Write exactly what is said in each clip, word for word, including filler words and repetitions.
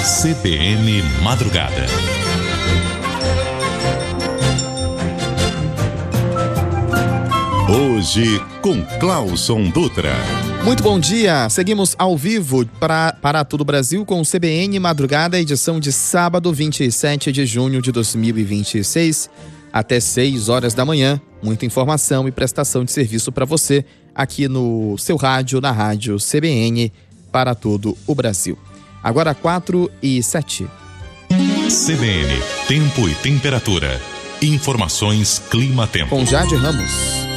C B N Madrugada. Hoje com Clauson Dutra. Muito bom dia, seguimos ao vivo para, para todo o Brasil com o C B N Madrugada, edição de sábado, vinte e sete de junho de dois mil e vinte e seis, até seis horas da manhã. Muita informação e prestação de serviço para você aqui no seu rádio, na rádio C B N para todo o Brasil. Agora quatro e sete. C B N, tempo e temperatura. Informações Clima-Tempo. Com Jade Ramos.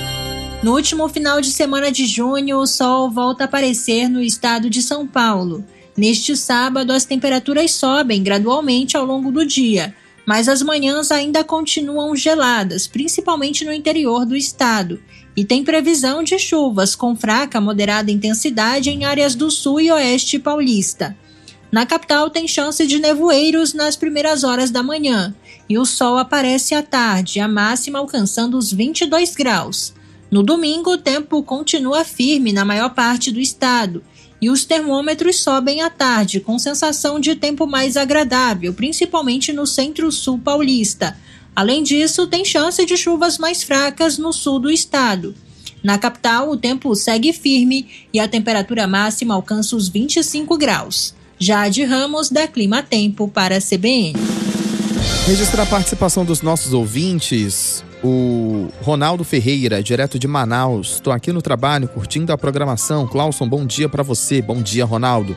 No último final de semana de junho, o sol volta a aparecer no estado de São Paulo. Neste sábado, as temperaturas sobem gradualmente ao longo do dia, mas as manhãs ainda continuam geladas, principalmente no interior do estado. E tem previsão de chuvas com fraca a moderada intensidade em áreas do sul e oeste paulista. Na capital tem chance de nevoeiros nas primeiras horas da manhã, e o sol aparece à tarde, a máxima alcançando os vinte e dois graus. No domingo, o tempo continua firme na maior parte do estado e os termômetros sobem à tarde, com sensação de tempo mais agradável, principalmente no centro-sul paulista. Além disso, tem chance de chuvas mais fracas no sul do estado. Na capital, o tempo segue firme e a temperatura máxima alcança os vinte e cinco graus. Jade Ramos, da Clima Tempo, para a C B N. Registrar a participação dos nossos ouvintes. O Ronaldo Ferreira, direto de Manaus. Estou aqui no trabalho, curtindo a programação. Clauson, bom dia para você. Bom dia, Ronaldo.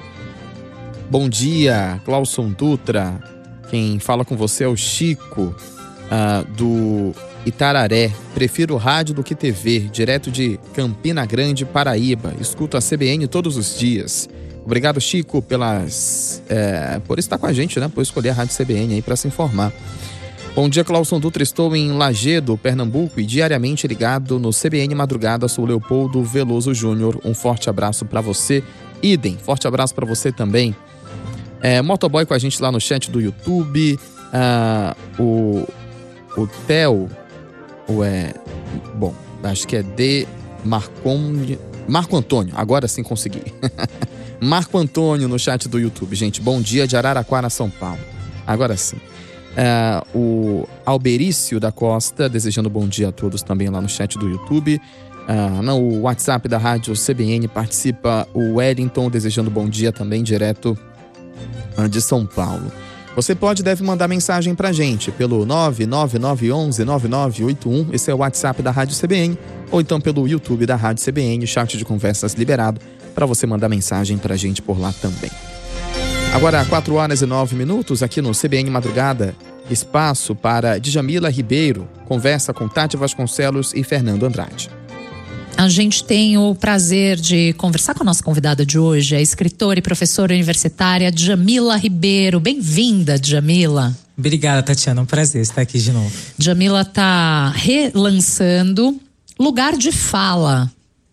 Bom dia, Clauson Dutra. Quem fala com você é o Chico, uh, do Itararé. Prefiro rádio do que T V, direto de Campina Grande, Paraíba. Escuto a C B N todos os dias. Obrigado, Chico, pelas, é, por estar com a gente, né? Por escolher a Rádio C B N aí para se informar. Bom dia, Clauson Dutra. Estou em Lagedo, Pernambuco, e diariamente ligado no C B N Madrugada. Sou Leopoldo Veloso Júnior. Um forte abraço para você. Idem, forte abraço para você também. É, Motoboy com a gente lá no chat do YouTube. Ah, o, o Theo, o é, bom, acho que é de Marcon, Marco Antônio. Agora sim consegui. Marco Antônio no chat do YouTube. Gente, bom dia de Araraquara, São Paulo. Agora sim. Uh, o Alberício da Costa, desejando bom dia a todos também lá no chat do YouTube. Uh, no WhatsApp da rádio C B N participa o Wellington, desejando bom dia também, direto uh, de São Paulo. Você pode e deve mandar mensagem pra gente pelo nove nove nove um um nove nove oito um, esse é o WhatsApp da rádio C B N, ou então pelo YouTube da rádio C B N, chat de conversas liberado, para você mandar mensagem pra gente por lá também. Agora, quatro horas e nove minutos, aqui no C B N Madrugada, espaço para Djamila Ribeiro, conversa com Tati Vasconcelos e Fernando Andrade. A gente tem o prazer de conversar com a nossa convidada de hoje, a escritora e professora universitária Djamila Ribeiro. Bem-vinda, Djamila. Obrigada, Tatiana, é um prazer estar aqui de novo. Djamila está relançando Lugar de Fala.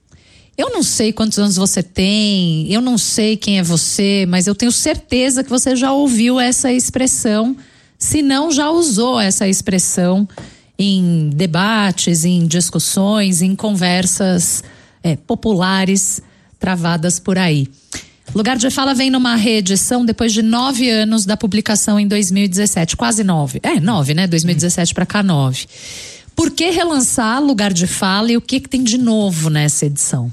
Eu não sei quantos anos você tem, eu não sei quem é você, mas eu tenho certeza que você já ouviu essa expressão, se não já usou essa expressão em debates, em discussões, em conversas é, populares travadas por aí. Lugar de Fala vem numa reedição depois de nove anos da publicação em dois mil e dezessete, quase nove. É, nove, né? dois mil e dezessete para cá, nove. Por que relançar Lugar de Fala e o que, que tem de novo nessa edição?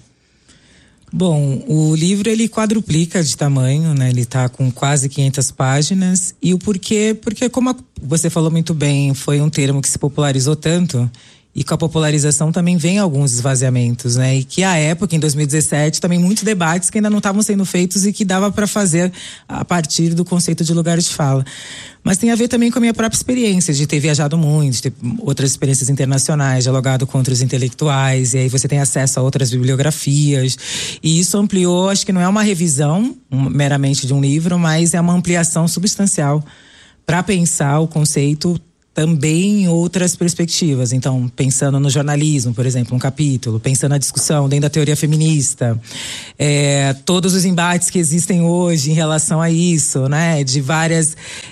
Bom, o livro ele quadruplica de tamanho, né? Ele tá com quase quinhentas páginas. E o porquê? Porque, como você falou muito bem, foi um termo que se popularizou tanto. E com a popularização também vem alguns esvaziamentos, né? E que à época, em dois mil e dezessete, também muitos debates que ainda não estavam sendo feitos e que dava para fazer a partir do conceito de lugar de fala. Mas tem a ver também com a minha própria experiência de ter viajado muito, de ter outras experiências internacionais, dialogado com outros intelectuais, e aí você tem acesso a outras bibliografias. E isso ampliou, acho que não é uma revisão um, meramente de um livro, mas é uma ampliação substancial para pensar o conceito também em outras perspectivas. Então, pensando no jornalismo, por exemplo, um capítulo, pensando na discussão dentro da teoria feminista, é, todos os embates que existem hoje em relação a isso, né, de várias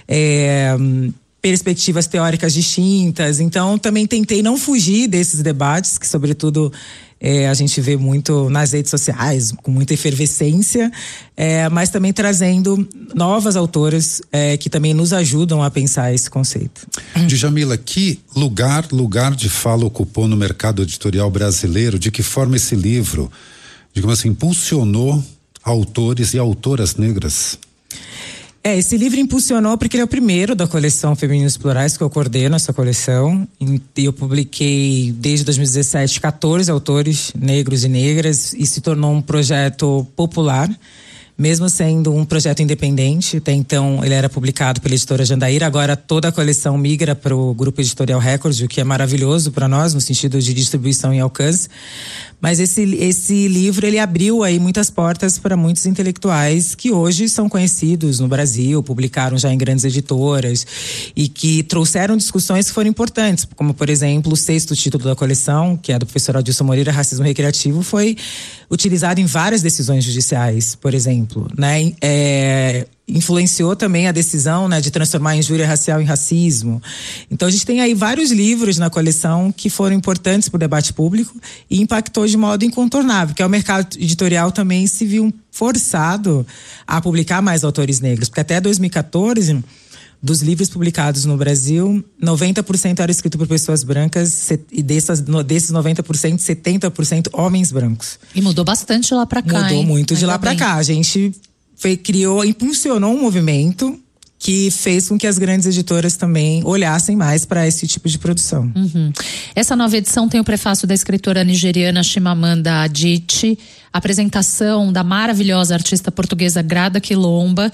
é, perspectivas teóricas distintas. Então, também tentei não fugir desses debates, que sobretudo É, a gente vê muito nas redes sociais, com muita efervescência, é, mas também trazendo novas autoras é, que também nos ajudam a pensar esse conceito. Djamila, que lugar, lugar de fala ocupou no mercado editorial brasileiro? De que forma esse livro, digamos assim, impulsionou autores e autoras negras? É, esse livro impulsionou porque ele é o primeiro da coleção Femininos Plurais, que eu coordeno essa coleção. E eu publiquei desde dois mil e dezessete quatorze autores negros e negras e se tornou um projeto popular, mesmo sendo um projeto independente. Até então ele era publicado pela editora Jandaíra, agora toda a coleção migra para o Grupo Editorial Record, o que é maravilhoso para nós no sentido de distribuição e alcance. Mas esse, esse livro, ele abriu aí muitas portas para muitos intelectuais que hoje são conhecidos no Brasil, publicaram já em grandes editoras e que trouxeram discussões que foram importantes, como, por exemplo, o sexto título da coleção, que é do professor Adilson Moreira, Racismo Recreativo, foi utilizado em várias decisões judiciais, por exemplo, né? É, influenciou também a decisão, né, de transformar a injúria racial em racismo. Então a gente tem aí vários livros na coleção que foram importantes para o debate público e impactou de modo incontornável, que é o mercado editorial também se viu forçado a publicar mais autores negros, porque até dois mil e quatorze, dos livros publicados no Brasil, noventa por cento era escrito por pessoas brancas e dessas, desses noventa por cento, setenta por cento homens brancos. E mudou bastante de lá para cá. Mudou hein? muito de Ainda lá para bem. cá. A gente Foi, criou, impulsionou um movimento que fez com que as grandes editoras também olhassem mais para esse tipo de produção. Uhum. Essa nova edição tem o prefácio da escritora nigeriana Chimamanda Adichie, apresentação da maravilhosa artista portuguesa Grada Quilomba.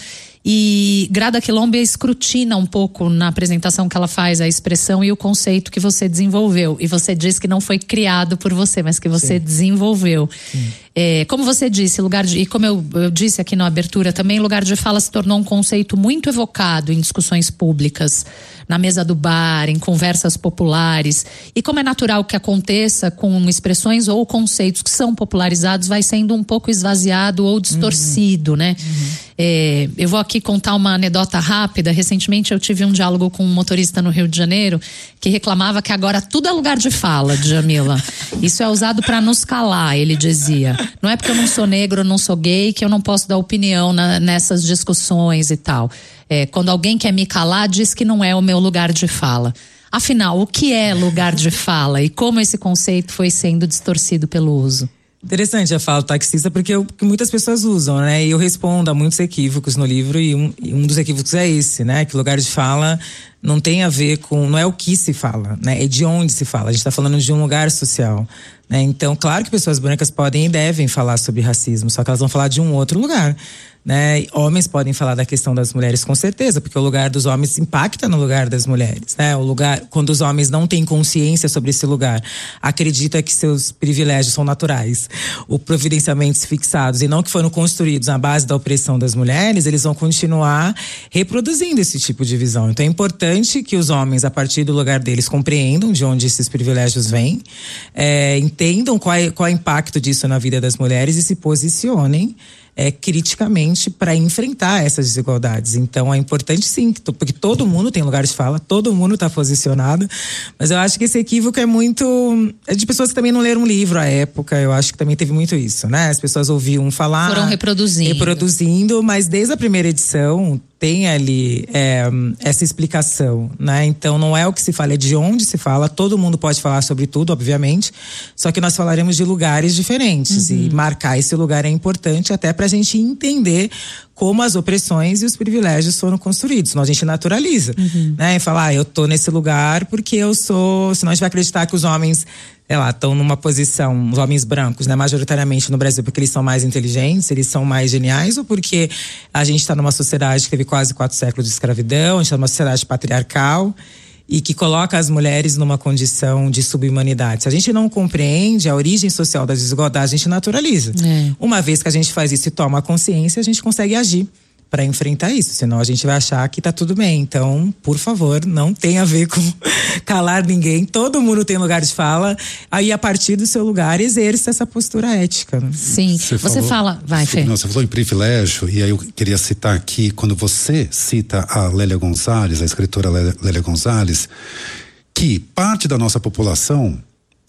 E Grada Quilomba escrutina um pouco na apresentação que ela faz a expressão e o conceito que você desenvolveu. E você diz que não foi criado por você, mas que você Sim. desenvolveu. Sim. É, como você disse, lugar de, e como eu, eu disse aqui na abertura também, lugar de fala se tornou um conceito muito evocado em discussões públicas, na mesa do bar, em conversas populares. E como é natural que aconteça com expressões ou conceitos que são popularizados, vai sendo um pouco esvaziado ou distorcido, uhum. né? Uhum. É, eu vou aqui contar uma anedota rápida. Recentemente eu tive um diálogo com um motorista no Rio de Janeiro que reclamava que agora tudo é lugar de fala, Djamila. Isso é usado para nos calar, ele dizia. Não é porque eu não sou negro, eu não sou gay, que eu não posso dar opinião na, nessas discussões e tal. É, quando alguém quer me calar, diz que não é o meu lugar de fala. Afinal, o que é lugar de fala e como esse conceito foi sendo distorcido pelo uso? Interessante a fala do taxista, porque, eu, porque muitas pessoas usam, né? E eu respondo a muitos equívocos no livro, e um, e um dos equívocos é esse, né? Que lugar de fala não tem a ver com, não é o que se fala, né? É de onde se fala. A gente tá falando de um lugar social, né? Então, claro que pessoas brancas podem e devem falar sobre racismo, só que elas vão falar de um outro lugar, né? Homens podem falar da questão das mulheres, com certeza, porque o lugar dos homens impacta no lugar das mulheres, né? O lugar, quando os homens não têm consciência sobre esse lugar, acredita que seus privilégios são naturais, ou providenciamentos fixados, e não que foram construídos na base da opressão das mulheres, eles vão continuar reproduzindo esse tipo de visão. Então é importante que os homens, a partir do lugar deles, compreendam de onde esses privilégios vêm, é, entendam qual é, qual é o impacto disso na vida das mulheres e se posicionem É, criticamente para enfrentar essas desigualdades. Então é importante sim, porque todo mundo tem lugar de fala, todo mundo está posicionado, mas eu acho que esse equívoco é muito é de pessoas que também não leram um livro à época. Eu acho que também teve muito isso, né? As pessoas ouviam falar, foram reproduzindo reproduzindo, mas desde a primeira edição tem ali é, essa explicação, né? Então não é o que se fala, é de onde se fala. Todo mundo pode falar sobre tudo, obviamente, só que nós falaremos de lugares diferentes, uhum. e marcar esse lugar é importante até pra gente entender como as opressões e os privilégios foram construídos. Senão a gente naturaliza, uhum. né? E fala, ah, eu tô nesse lugar porque eu sou... Senão a gente vai acreditar que os homens, sei lá, estão numa posição, os homens brancos, né, majoritariamente no Brasil, porque eles são mais inteligentes, eles são mais geniais, ou porque a gente está numa sociedade que teve quase quatro séculos de escravidão, a gente está numa sociedade patriarcal e que coloca as mulheres numa condição de subhumanidade. Se a gente não compreende a origem social das desigualdades, a gente naturaliza. É. Uma vez que a gente faz isso e toma consciência, a gente consegue agir para enfrentar isso, senão a gente vai achar que tá tudo bem. Então, por favor, não tem a ver com calar ninguém, todo mundo tem lugar de fala, aí a partir do seu lugar exerça essa postura ética, né? Sim, você, você falou, fala, vai Fê. Não, você falou em privilégio, e aí eu queria citar aqui, quando você cita a Lélia Gonzalez, a escritora Lélia Gonzalez, que parte da nossa população,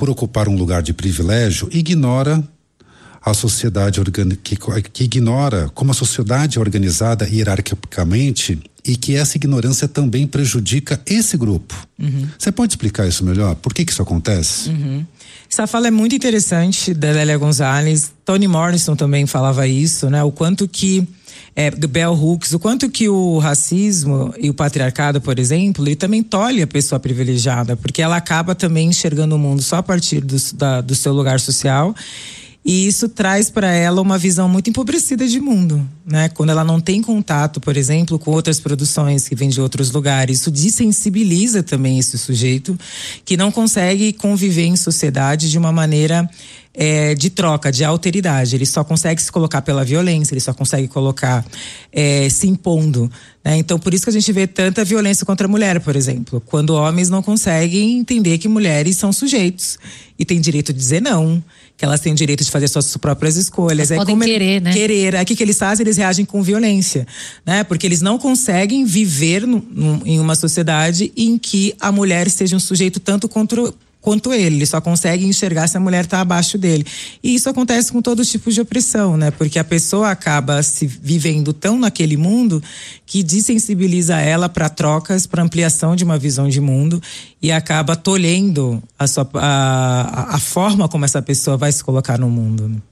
por ocupar um lugar de privilégio, ignora a sociedade organi- que, que ignora como a sociedade é organizada hierarquicamente e que essa ignorância também prejudica esse grupo. Uhum. Você pode explicar isso melhor? Por que que isso acontece? Uhum. Essa fala é muito interessante da Lélia Gonzalez. Toni Morrison também falava isso, né? O quanto que é, Bell Hooks, o quanto que o racismo e o patriarcado, por exemplo, ele também tolhe a pessoa privilegiada, porque ela acaba também enxergando o mundo só a partir do, da, do seu lugar social. E isso traz para ela uma visão muito empobrecida de mundo, né? Quando ela não tem contato, por exemplo, com outras produções que vêm de outros lugares, isso desensibiliza também esse sujeito que não consegue conviver em sociedade de uma maneira é, de troca, de alteridade. Ele só consegue se colocar pela violência, ele só consegue colocar é, se impondo, né? Então, por isso que a gente vê tanta violência contra a mulher, por exemplo, quando homens não conseguem entender que mulheres são sujeitos e têm direito de dizer não, que elas têm o direito de fazer suas próprias escolhas. Elas podem querer, né? Querer. Aí o que, que eles fazem? Eles reagem com violência, né? Porque eles não conseguem viver no, no, em uma sociedade em que a mulher seja um sujeito tanto contra quanto ele, ele só consegue enxergar se a mulher está abaixo dele. E isso acontece com todo tipo de opressão, né? Porque a pessoa acaba se vivendo tão naquele mundo que desensibiliza ela para trocas, para ampliação de uma visão de mundo e acaba tolhendo a, sua, a, a forma como essa pessoa vai se colocar no mundo.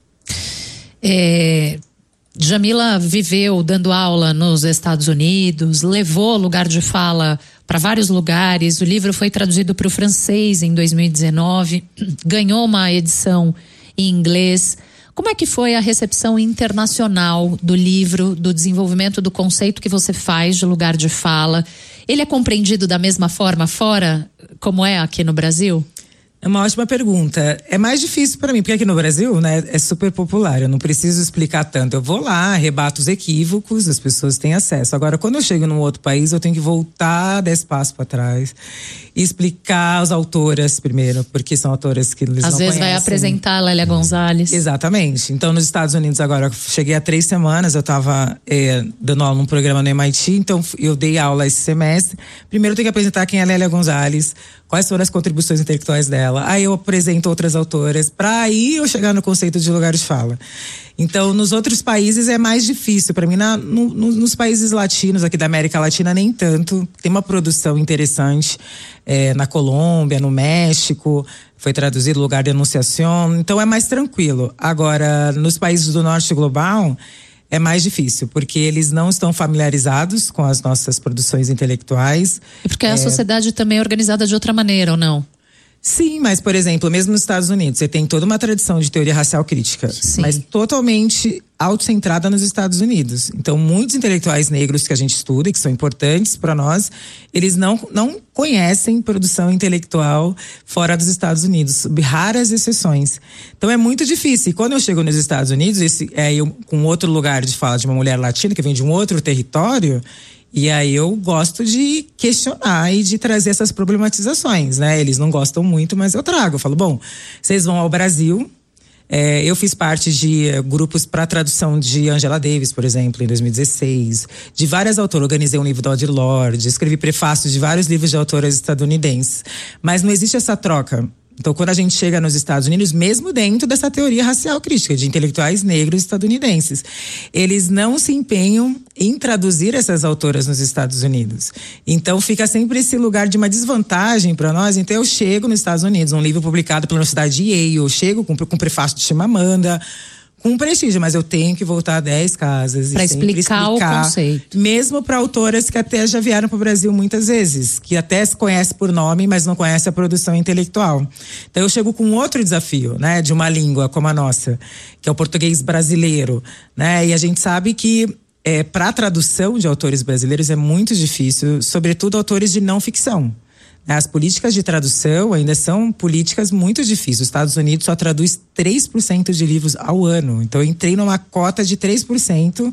É... Djamila viveu dando aula nos Estados Unidos, levou lugar de fala para vários lugares. O livro foi traduzido para o francês em dois mil e dezenove, ganhou uma edição em inglês. Como é que foi a recepção internacional do livro, do desenvolvimento do conceito que você faz de lugar de fala? Ele é compreendido da mesma forma fora, como é aqui no Brasil? É uma ótima pergunta. É mais difícil para mim, porque aqui no Brasil, né, é super popular. Eu não preciso explicar tanto. Eu vou lá, rebato os equívocos, as pessoas têm acesso. Agora, quando eu chego num outro país, eu tenho que voltar dez passos para trás e explicar as autoras primeiro, porque são autoras que eles Às não vezes conhecem. Vai apresentar a Lélia Gonzalez. Exatamente. Então, nos Estados Unidos agora, eu cheguei há três semanas, eu estava é, dando aula num programa no M I T, então eu dei aula esse semestre. Primeiro eu tenho que apresentar quem é a Lélia Gonzalez, quais foram as contribuições intelectuais dela. Aí eu apresento outras autoras, para aí eu chegar no conceito de lugar de fala. Então, nos outros países é mais difícil. Para mim, na, no, no, nos países latinos, aqui da América Latina, nem tanto. Tem uma produção interessante é, na Colômbia, no México. Foi traduzido Lugar de Anunciação. Então, é mais tranquilo. Agora, nos países do norte global, é mais difícil, porque eles não estão familiarizados com as nossas produções intelectuais. E porque é... a sociedade também é organizada de outra maneira, ou não? Sim, mas, por exemplo, mesmo nos Estados Unidos, você tem toda uma tradição de teoria racial crítica, Sim. mas totalmente autocentrada nos Estados Unidos. Então, muitos intelectuais negros que a gente estuda e que são importantes para nós, eles não, não conhecem produção intelectual fora dos Estados Unidos, sob raras exceções. Então, é muito difícil. E quando eu chego nos Estados Unidos, esse, é, eu, com outro lugar de fala de uma mulher latina que vem de um outro território, e aí eu gosto de questionar e de trazer essas problematizações, né? Eles não gostam muito, mas eu trago. Eu falo, bom, vocês vão ao Brasil. É, eu fiz parte de é, grupos para tradução de Angela Davis, por exemplo, em dois mil e dezesseis. De várias autoras. Organizei um livro da Audre Lorde, escrevi prefácios de vários livros de autoras estadunidenses. Mas não existe essa troca. Então, quando a gente chega nos Estados Unidos, mesmo dentro dessa teoria racial crítica de intelectuais negros estadunidenses, eles não se empenham em traduzir essas autoras nos Estados Unidos. Então, fica sempre esse lugar de uma desvantagem para nós. Então, eu chego nos Estados Unidos, um livro publicado pela Universidade de Yale, eu chego com, com prefácio de Chimamanda, com prestígio, mas eu tenho que voltar a dez casas para e explicar, explicar o conceito. Mesmo para autoras que até já vieram para o Brasil muitas vezes, que até se conhece por nome, mas não conhece a produção intelectual. Então eu chego com outro desafio, né, de uma língua como a nossa, que é o português brasileiro, né? E a gente sabe que é, para a tradução de autores brasileiros é muito difícil, sobretudo autores de não ficção. As políticas de tradução ainda são políticas muito difíceis. Os Estados Unidos só traduz três por cento de livros ao ano. Então, eu entrei numa cota de três por cento.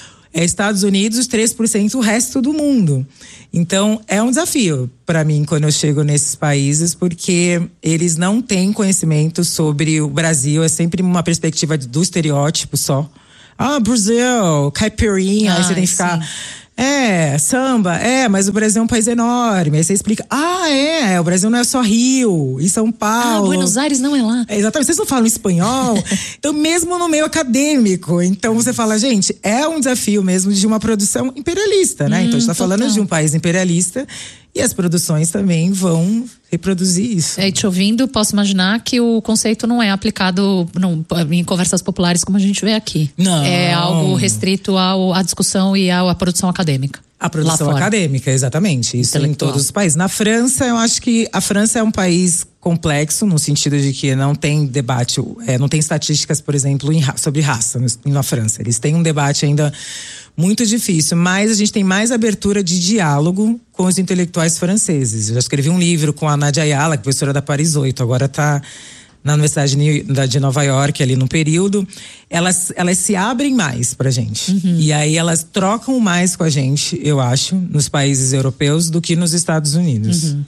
É Estados Unidos, três por cento o resto do mundo. Então, é um desafio para mim quando eu chego nesses países, porque eles não têm conhecimento sobre o Brasil. É sempre uma perspectiva do estereótipo só. Ah, Brasil, caipirinha. Ah, aí você tem que ficar... É, samba, é, mas o Brasil é um país enorme. Aí você explica, ah, é, o Brasil não é só Rio e São Paulo. Ah, Buenos Aires não é lá. É, exatamente, vocês não falam espanhol. Então, mesmo no meio acadêmico, então você fala, gente, é um desafio mesmo de uma produção imperialista, né? Hum, então a gente tá total. falando de um país imperialista e as produções também vão reproduzir isso. É, te ouvindo, posso imaginar que o conceito não é aplicado não, em conversas populares como a gente vê aqui. Não. É algo restrito ao, à discussão e à, à produção acadêmica. A produção acadêmica, exatamente. Isso em todos os países. Na França, eu acho que a França é um país complexo, no sentido de que não tem debate, é, não tem estatísticas, por exemplo, em, sobre raça na França. Eles têm um debate ainda muito difícil, mas a gente tem mais abertura de diálogo com os intelectuais franceses. Eu já escrevi um livro com a Nadia Ayala, que é professora da Paris oito, agora está na Universidade de Nova York, ali no período. Elas, elas se abrem mais pra gente. Uhum. E aí elas trocam mais com a gente, eu acho, nos países europeus do que nos Estados Unidos. Uhum.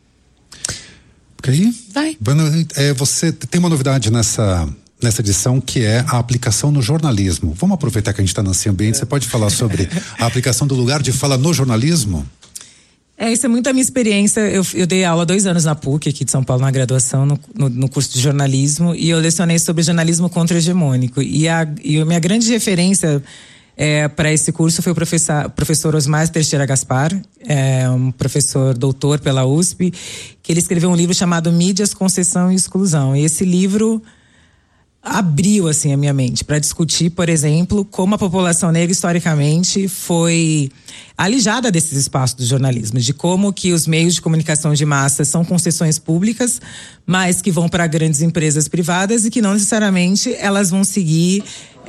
Ok? Vai. É, você tem uma novidade nessa... nessa edição, que é a aplicação no jornalismo. Vamos aproveitar que a gente está nesse ambiente, você pode falar sobre a aplicação do lugar de fala no jornalismo? É, isso é muito a minha experiência. Eu, eu dei aula há dois anos na P U C, aqui de São Paulo, na graduação, no, no, no curso de jornalismo, e eu lecionei sobre jornalismo contra-hegemônico. E a, e a minha grande referência é, para esse curso foi o professor, professor Osmar Teixeira Gaspar, é, um professor doutor pela U S P, que ele escreveu um livro chamado Mídias, Concessão e Exclusão. E esse livro abriu assim a minha mente para discutir, por exemplo, como a população negra historicamente foi alijada desses espaços do jornalismo, de como que os meios de comunicação de massa são concessões públicas, mas que vão para grandes empresas privadas e que não necessariamente elas vão seguir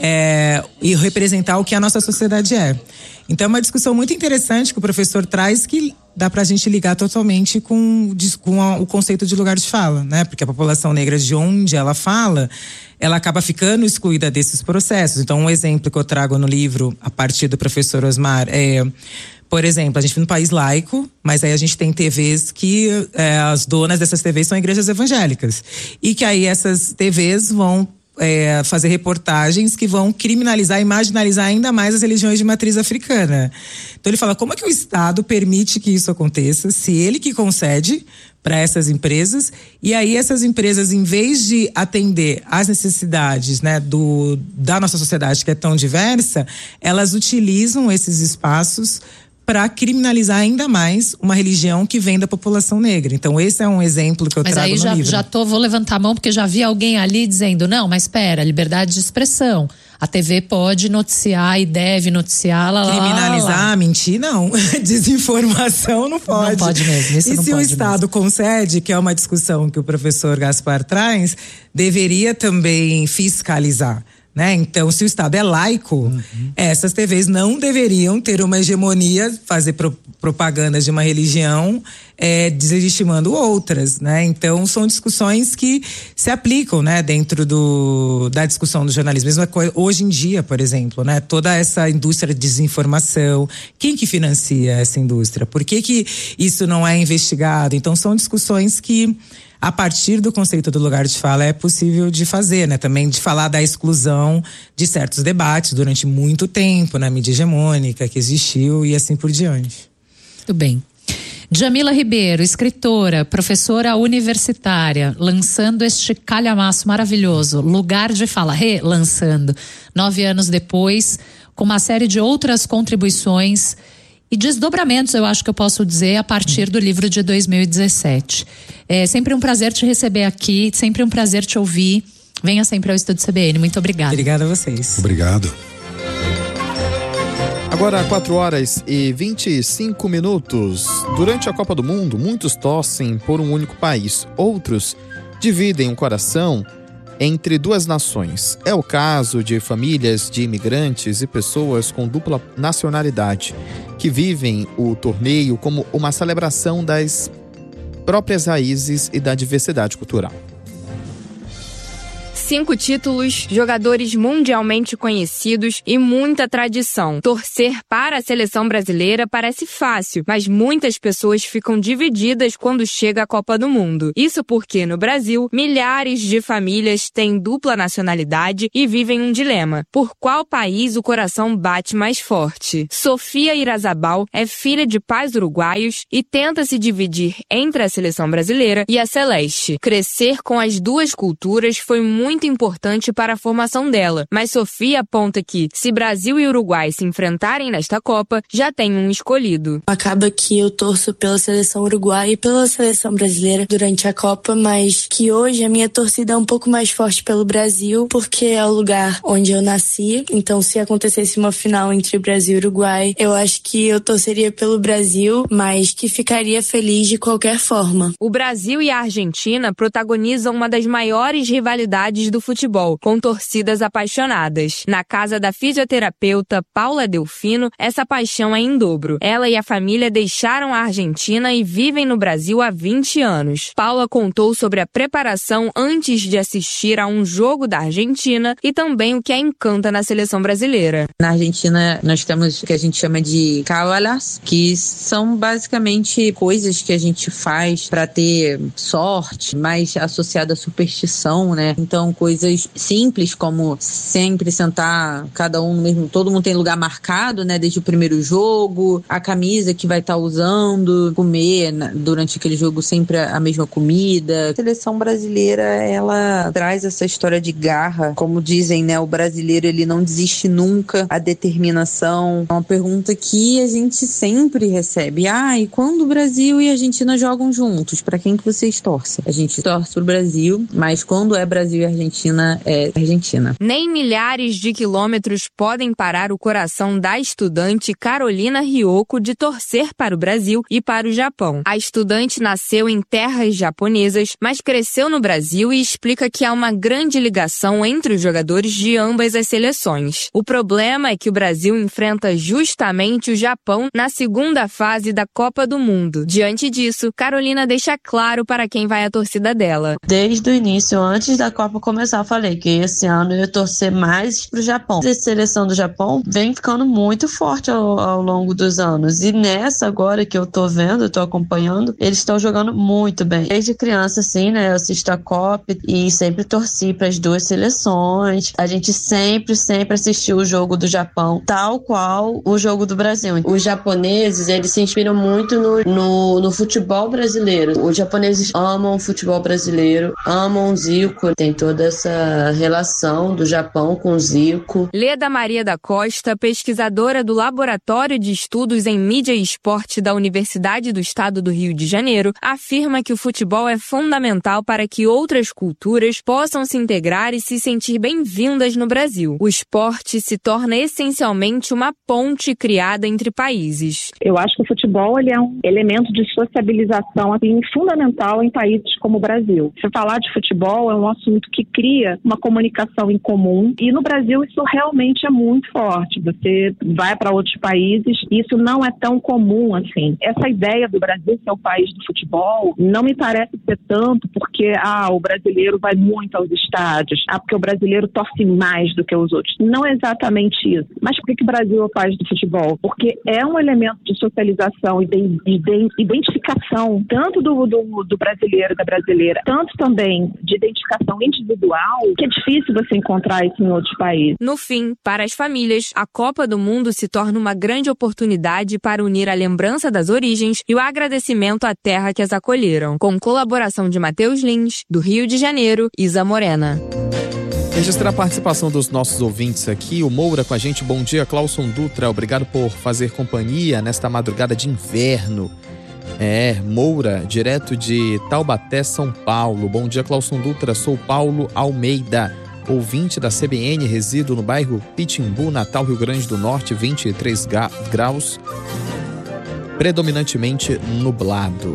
é, e representar o que a nossa sociedade é. Então é uma discussão muito interessante que o professor traz, que dá pra gente ligar totalmente com, com a, o conceito de lugar de fala, né? Porque a população negra, de onde ela fala, ela acaba ficando excluída desses processos. Então, um exemplo que eu trago no livro, a partir do professor Osmar, é, por exemplo, a gente vive num país laico, mas aí a gente tem T Vs que é, as donas dessas T Vs são igrejas evangélicas. E que aí essas T Vs vão É, fazer reportagens que vão criminalizar e marginalizar ainda mais as religiões de matriz africana. Então ele fala, como é que o Estado permite que isso aconteça, se ele que concede para essas empresas, e aí essas empresas, em vez de atender às necessidades, né, do, da nossa sociedade que é tão diversa, elas utilizam esses espaços para criminalizar ainda mais uma religião que vem da população negra. Então esse é um exemplo que eu mas trago no já, livro. Mas aí já tô, vou levantar a mão porque já vi alguém ali dizendo, não, mas espera, liberdade de expressão. A T V pode noticiar e deve noticiar. Lá, criminalizar, lá, lá. mentir, não. Desinformação não pode. Não pode mesmo, isso e não se pode o Estado mesmo. concede, que é uma discussão que o professor Gaspar traz, deveria também fiscalizar. Né? Então, se o Estado é laico, uhum. essas T Vs não deveriam ter uma hegemonia, fazer pro, propaganda de uma religião, é, deslegitimando outras, né? Então, são discussões que se aplicam, né, dentro do, da discussão do jornalismo. Mesma coisa, hoje em dia, por exemplo, né, toda essa indústria de desinformação, quem que financia essa indústria? Por que que isso não é investigado? Então, são discussões que, a partir do conceito do lugar de fala, é possível de fazer, né? Também de falar da exclusão de certos debates durante muito tempo, na mídia hegemônica que existiu e assim por diante. Muito bem. Djamila Ribeiro, escritora, professora universitária, lançando este calhamaço maravilhoso, Lugar de Fala, relançando, nove anos depois, com uma série de outras contribuições e desdobramentos, eu acho que eu posso dizer, a partir do livro de dois mil e dezessete. É sempre um prazer te receber aqui, sempre um prazer te ouvir. Venha sempre ao Estúdio C B N. Muito obrigada. Obrigada a vocês. Obrigado. Agora, quatro horas e vinte e cinco minutos. Durante a Copa do Mundo, muitos torcem por um único país. Outros dividem o coração entre duas nações. É o caso de famílias de imigrantes e pessoas com dupla nacionalidade, que vivem o torneio como uma celebração das próprias raízes e da diversidade cultural. Cinco títulos, jogadores mundialmente conhecidos e muita tradição. Torcer para a seleção brasileira parece fácil, mas muitas pessoas ficam divididas quando chega a Copa do Mundo. Isso porque, no Brasil, milhares de famílias têm dupla nacionalidade e vivem um dilema. Por qual país o coração bate mais forte? Sofia Irazabal é filha de pais uruguaios e tenta se dividir entre a seleção brasileira e a celeste. Crescer com as duas culturas foi muito importante para a formação dela, mas Sofia aponta que, se Brasil e Uruguai se enfrentarem nesta Copa, já tem um escolhido. Acaba que eu torço pela seleção uruguaia e pela seleção brasileira durante a Copa, mas que hoje a minha torcida é um pouco mais forte pelo Brasil, porque é o lugar onde eu nasci. Então, se acontecesse uma final entre Brasil e Uruguai, eu acho que eu torceria pelo Brasil, mas que ficaria feliz de qualquer forma. O Brasil e a Argentina protagonizam uma das maiores rivalidades do futebol, com torcidas apaixonadas. Na casa da fisioterapeuta Paula Delfino, essa paixão é em dobro. Ela e a família deixaram a Argentina e vivem no Brasil há vinte anos. Paula contou sobre a preparação antes de assistir a um jogo da Argentina e também o que a encanta na seleção brasileira. Na Argentina, nós temos o que a gente chama de cábalas, que são basicamente coisas que a gente faz para ter sorte, mais associada à superstição, né? Então, coisas simples como sempre sentar cada um no mesmo, todo mundo tem lugar marcado, né? Desde o primeiro jogo, a camisa que vai estar usando, comer durante aquele jogo sempre a mesma comida. A seleção brasileira, ela traz essa história de garra, como dizem, né? O brasileiro, ele não desiste nunca, a determinação. É uma pergunta que a gente sempre recebe. Ah, e quando o Brasil e a Argentina jogam juntos, para quem que vocês torcem? A gente torce pro Brasil, mas quando é Brasil e Argentina, é Argentina. Nem milhares de quilômetros podem parar o coração da estudante Carolina Ryoko de torcer para o Brasil e para o Japão. A estudante nasceu em terras japonesas, mas cresceu no Brasil e explica que há uma grande ligação entre os jogadores de ambas as seleções. O problema é que o Brasil enfrenta justamente o Japão na segunda fase da Copa do Mundo. Diante disso, Carolina deixa claro para quem vai a torcida dela. Desde o início, antes da Copa começar, eu falei que esse ano eu ia torcer mais pro Japão. A seleção do Japão vem ficando muito forte ao, ao longo dos anos. E nessa agora que eu tô vendo, eu tô acompanhando, eles estão jogando muito bem. Desde criança, assim, né, eu assisto a Copa e sempre torci para as duas seleções. A gente sempre, sempre assistiu o jogo do Japão, tal qual o jogo do Brasil. Os japoneses, eles se inspiram muito no, no, no futebol brasileiro. Os japoneses amam o futebol brasileiro, amam o Zico. Tem toda essa relação do Japão com o Zico. Leda Maria da Costa, pesquisadora do Laboratório de Estudos em Mídia e Esporte da Universidade do Estado do Rio de Janeiro, afirma que o futebol é fundamental para que outras culturas possam se integrar e se sentir bem-vindas no Brasil. O esporte se torna essencialmente uma ponte criada entre países. Eu acho que o futebol ele é um elemento de sociabilização assim, fundamental em países como o Brasil. Se falar de futebol é um assunto que cria uma comunicação em comum e no Brasil isso realmente é muito forte. Você vai para outros países e isso não é tão comum assim. Essa ideia do Brasil ser o país do futebol não me parece ser tanto porque ah, o brasileiro vai muito aos estádios, ah, porque o brasileiro torce mais do que os outros. Não é exatamente isso. Mas por que, que o Brasil é o país do futebol? Porque é um elemento de socialização e de, de identificação tanto do, do, do brasileiro e da brasileira, tanto também de identificação individual, que é difícil você encontrar isso em outros países. No fim, para as famílias, a Copa do Mundo se torna uma grande oportunidade para unir a lembrança das origens e o agradecimento à terra que as acolheram. Com colaboração de Matheus Lins, do Rio de Janeiro, Isa Morena. Registrar a participação dos nossos ouvintes aqui, o Moura com a gente. Bom dia, Clauson Dutra, obrigado por fazer companhia nesta madrugada de inverno. É, Moura, direto de Taubaté, São Paulo. Bom dia, Clauson Dutra, sou Paulo Almeida, ouvinte da C B N, resido no bairro Pitimbu, Natal, Rio Grande do Norte, vinte e três graus, predominantemente nublado.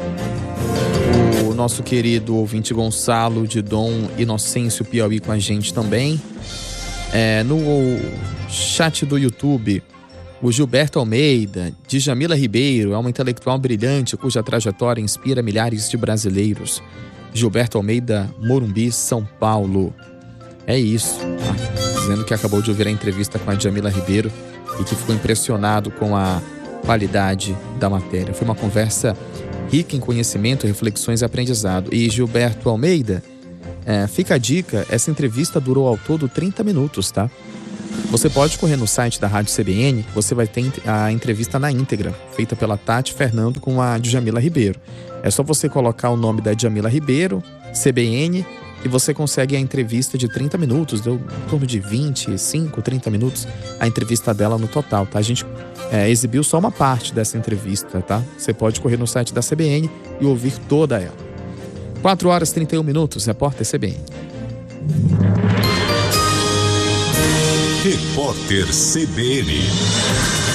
O nosso querido ouvinte Gonçalo de Dom Inocêncio Piauí com a gente também. É, no chat do YouTube, o Gilberto Almeida, Djamila Ribeiro, é uma intelectual brilhante cuja trajetória inspira milhares de brasileiros. Gilberto Almeida, Morumbi, São Paulo. É isso, tá? Dizendo que acabou de ouvir a entrevista com a Djamila Ribeiro e que ficou impressionado com a qualidade da matéria. Foi uma conversa rica em conhecimento, reflexões e aprendizado. E Gilberto Almeida, é, fica a dica, essa entrevista durou ao todo trinta minutos, tá? Você pode correr no site da Rádio C B N, você vai ter a entrevista na íntegra, feita pela Tati Fernando com a Djamila Ribeiro. É só você colocar o nome da Djamila Ribeiro, C B N, e você consegue a entrevista de trinta minutos, deu em torno de vinte e cinco, trinta minutos, a entrevista dela no total, tá? A gente é, exibiu só uma parte dessa entrevista, tá? Você pode correr no site da C B N e ouvir toda ela. quatro horas e trinta e um minutos, repórter C B N. Repórter C B N.